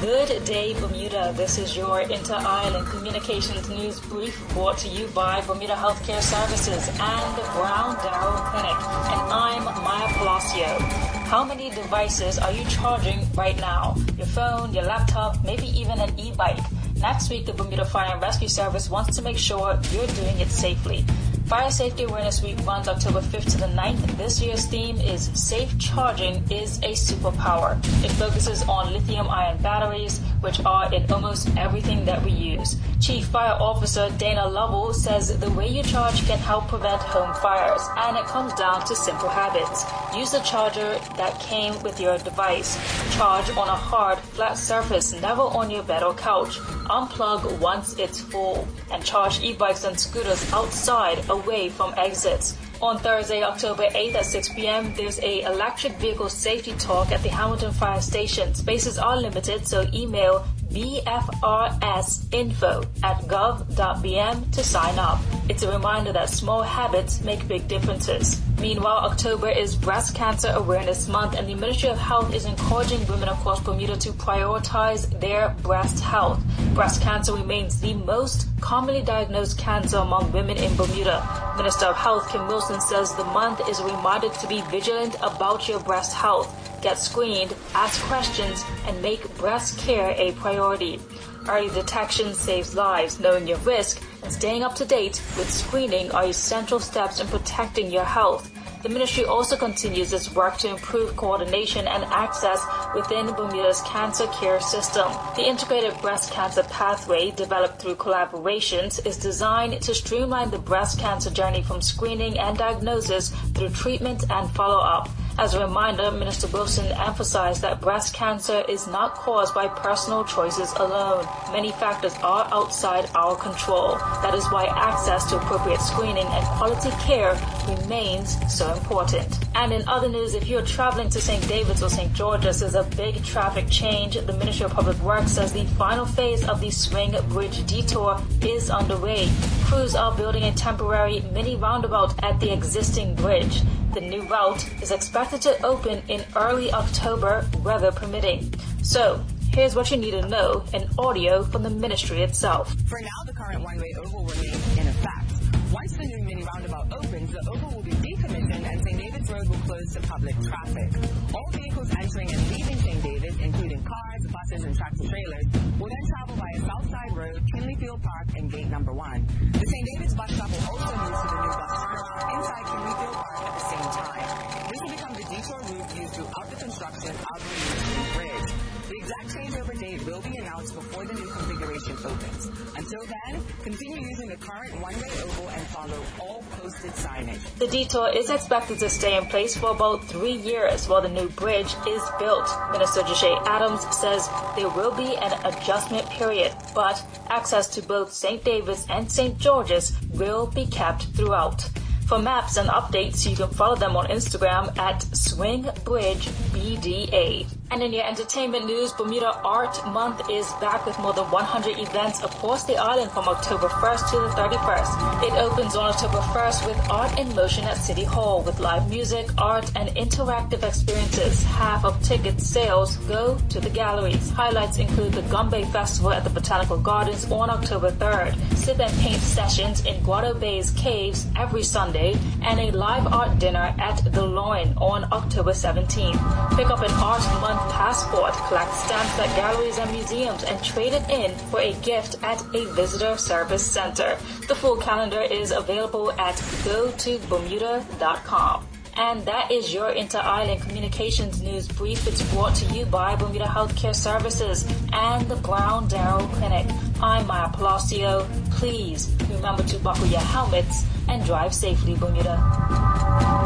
Good day, Bermuda. This is your Inter-Island Communications News Brief brought to you by Bermuda Healthcare Services and Brown Darrow Clinic. And I'm Maya Palacio. How many devices are you charging right now? Your phone, your laptop, maybe even an e-bike. Next week, the Bermuda Fire and Rescue Service wants to make sure you're doing it safely. Fire Safety Awareness Week runs October 5th to the 9th. This year's theme is Safe Charging is a Superpower. It focuses on lithium-ion batteries, which are in almost everything that we use. Chief Fire Officer Dana Lovell says the way you charge can help prevent home fires, and it comes down to simple habits. Use the charger that came with your device. Charge on a hard, flat surface, never on your bed or couch. Unplug once it's full, and charge e-bikes and scooters outside, away from exits. On Thursday, October 8th at 6 p.m., there's a electric vehicle safety talk at the Hamilton Fire Station. Spaces are limited, so email bfrsinfo@gov.bm to sign up. It's a reminder that small habits make big differences. Meanwhile, October is Breast Cancer Awareness Month, and the Ministry of Health is encouraging women across Bermuda to prioritize their breast health. Breast cancer remains the most commonly diagnosed cancer among women in Bermuda. Minister of Health Kim Wilson says the month is a reminder to be vigilant about your breast health. Get screened, ask questions, and make breast care a priority. Early detection saves lives. Knowing your risk and staying up to date with screening are essential steps in protecting your health. The ministry also continues its work to improve coordination and access within Bermuda's cancer care system. The integrated breast cancer pathway, developed through collaborations, is designed to streamline the breast cancer journey from screening and diagnosis through treatment and follow-up. As a reminder, Minister Wilson emphasized that breast cancer is not caused by personal choices alone. Many factors are outside our control. That is why access to appropriate screening and quality care remains so important. And in other news, if you're traveling to St. David's or St. George's, there's a big traffic change. The Ministry of Public Works says the final phase of the Swing Bridge detour is underway. Crews are building a temporary mini roundabout at the existing bridge. The new route is expected to open in early October, weather permitting. So, here's what you need to know in audio from the ministry itself. For now, the current one-way oval remains in effect. Once the new mini roundabout opens, the oval will be decommissioned and St. David's Road will close to public traffic. All vehicles entering and leaving St. David's, including cars, buses, and tractor-trailers, will then travel via Southside Road, Kinley Field Park, and Gate Number 1. The St. David's bus stop will also move to the new bus terminal inside Kinley Field Park at the same time. This will become the detour route used throughout the construction of the new bridge. The exact changeover date will be announced before the new configuration opens. Until then, continue using the current one-way oval and follow all posted signage. The detour is expected to stay in place for about 3 years while the new bridge is built. Minister Joshe Adams says there will be an adjustment period, but access to both St. David's and St. George's will be kept throughout. For maps and updates, you can follow them on Instagram at SwingBridgeBDA. And in your entertainment news, Bermuda Art Month is back with more than 100 events across the island from October 1st to the 31st. It opens on October 1st with Art in Motion at City Hall with live music, art, and interactive experiences. Half of ticket sales go to the galleries. Highlights include the Gumbe Festival at the Botanical Gardens on October 3rd, sip and paint sessions in Grotto Bay's Caves every Sunday, and a live art dinner at the Loin on October 17th. Pick up an Art Month passport, collect stamps at galleries and museums, and trade it in for a gift at a visitor service center. The full calendar is available at gotobermuda.com. And that is your Inter-Island Communications News Brief. It's brought to you by Bermuda Healthcare Services and the Brown Darrow Clinic. I'm Maya Palacio. Please remember to buckle your helmets and drive safely, Bermuda.